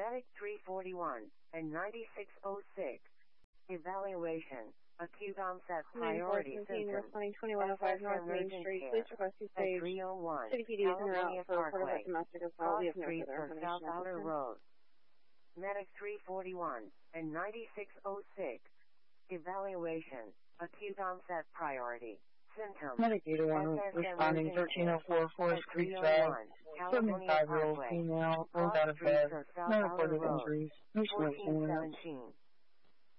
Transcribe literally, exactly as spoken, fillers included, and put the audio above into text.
Medic three forty-one and ninety-six oh six. Evaluation. Acute onset priority symptoms. twenty-one oh five North Main Street. Please request to stage. three oh one. City P D is en route for report of a domestic assault. We have no Street further for information South at this Outer time. Road. Medic three forty-one and ninety-six oh six. Evaluation. Acute onset priority. Symptoms. Medic eight oh one responding thirteen oh four Forest Creek Drive. seventy-five-year-old female, rolled out of bed. No reported injuries. No smoke.